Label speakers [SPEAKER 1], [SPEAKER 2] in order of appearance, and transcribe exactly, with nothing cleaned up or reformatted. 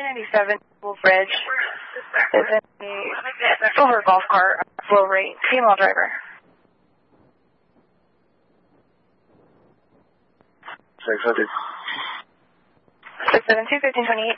[SPEAKER 1] ninety-seven Wolf Ridge. Is in a silver golf cart, flow rate, female driver.
[SPEAKER 2] six hundred.
[SPEAKER 1] six seven two, fifteen twenty-eight.